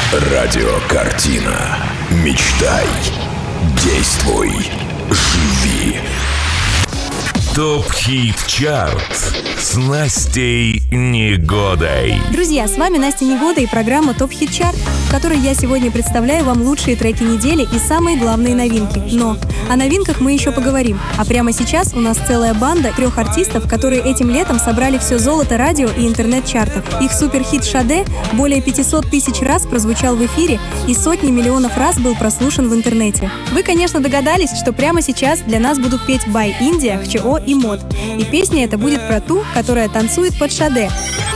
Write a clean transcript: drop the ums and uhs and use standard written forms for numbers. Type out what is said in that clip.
Радиокартина. Мечтай, действуй, живи. ТОП-хит-чарт с Настей Негодой. Друзья, с вами Настя Негода и программа ТОП-хит-чарт, в которой я сегодня представляю вам лучшие треки недели и самые главные новинки. Но о новинках мы еще поговорим. А прямо сейчас у нас целая банда 3 артистов, которые этим летом собрали все золото радио и интернет-чартов. Их суперхит «Шаде» более 500 тысяч раз прозвучал в эфире и сотни миллионов раз был прослушан в интернете. Вы, конечно, догадались, что прямо сейчас для нас будут петь By India, ХЧО и МОД. И песня эта будет про ту, которая танцует под «Шаде».